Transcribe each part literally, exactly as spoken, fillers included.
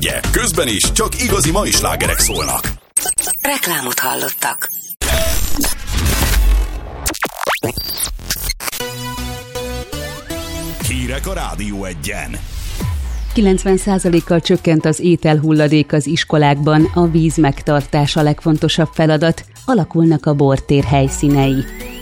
Egye. Közben is csak igazi mai slágerek szólnak. Reklámot hallottak. Hírek a Rádió Egyen. kilencven százalékkal csökkent az ételhulladék az iskolákban, a víz megtartása a legfontosabb feladat, alakulnak a bortér helyszínei.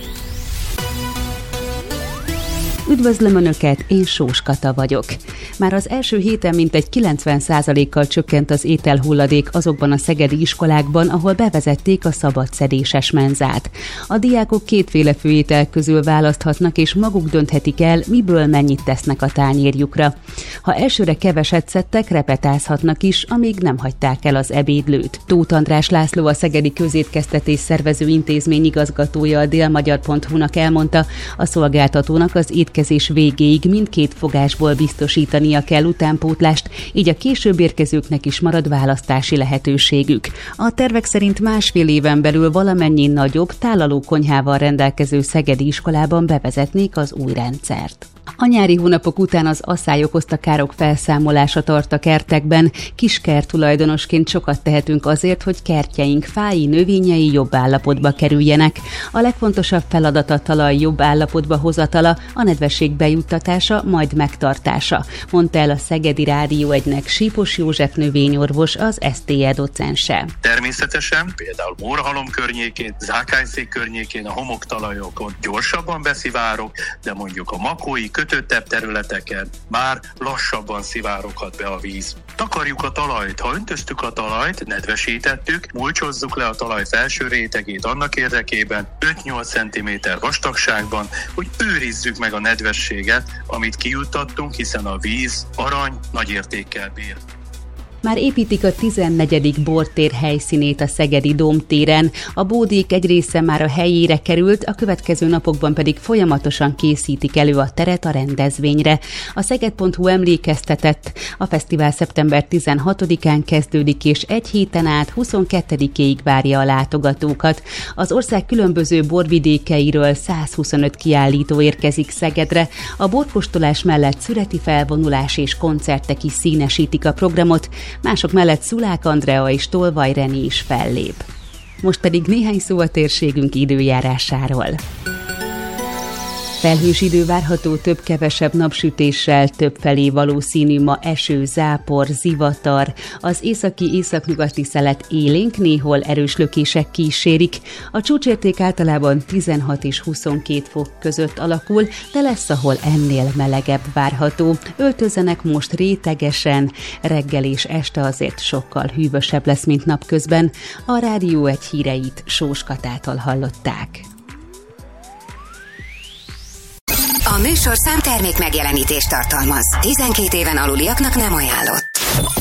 Üdvözlöm Önöket, én Sós Kata vagyok. Már az első héten mintegy kilencven százalékkal csökkent az ételhulladék azokban a szegedi iskolákban, ahol bevezették a szabadszedéses menzát. A diákok kétféle főétel közül választhatnak, és maguk dönthetik el, miből mennyit tesznek a tányérjukra. Ha elsőre keveset szedtek, repetázhatnak is, amíg nem hagyták el az ebédlőt. Tóth András László, a Szegedi Közétkeztetés Szervező Intézmény igazgatója a délmagyar pont hu-nak elmondta, a szolgáltatónak az étkezés végéig mindkét fogásból biztosítania kell utánpótlást, így a később érkezőknek is marad választási lehetőségük. A tervek szerint másfél éven belül valamennyi nagyobb, tálaló konyhával rendelkező szegedi iskolában bevezetnék az új rendszert. A nyári hónapok után az asszály okozta károk felszámolása tart a kertekben. Kiskert tulajdonosként sokat tehetünk azért, hogy kertjeink fái, növényei jobb állapotba kerüljenek. A legfontosabb feladat a talaj jobb állapotba hozatala, a nedvesség bejuttatása, majd megtartása, mondta el a Szegedi Rádió Egynek Sípos József növényorvos, az es té e docense. Természetesen, például Mórhalom környékén, Zákányszék környékén a homoktalajokon gyorsabban beszivárog, de mondjuk a makói, kötöttebb területeken már lassabban szivároghat be a víz. Takarjuk a talajt, ha öntöztük a talajt, nedvesítettük, mulcsozzuk le a talaj felső rétegét annak érdekében öt-nyolc centiméter vastagságban, hogy őrizzük meg a nedvességet, amit kijuttattunk, hiszen a víz arany nagy értékkel bír. Már építik a tizennegyedik bortér helyszínét a Szegedi Dómtéren. A bódék egy része már a helyére került, a következő napokban pedig folyamatosan készítik elő a teret a rendezvényre. A szeged pont hu emlékeztetett, a fesztivál szeptember tizenhatodikán kezdődik, és egy héten át huszonkettedikéig várja a látogatókat. Az ország különböző borvidékeiről százhuszonöt kiállító érkezik Szegedre. A borkóstolás mellett szüreti felvonulás és koncertek is színesítik a programot, mások mellett Szulák Andrea és Tolvaj René is fellép. Most pedig néhány szó a térségünk időjárásáról. Felhős idő várható, több-kevesebb napsütéssel, többfelé valószínű ma eső, zápor, zivatar. Az északi északnyugati szelet élénk, néhol erős lökések kísérik. A csúcsérték általában tizenhat és huszonkét fok között alakul, de lesz, ahol ennél melegebb várható. Öltözzenek most rétegesen, reggel és este azért sokkal hűvösebb lesz, mint napközben. A Rádió Egy híreit Sós Katától hallották. A műsorszám termék megjelenítést tartalmaz. tizenkét éven aluliaknak nem ajánlott.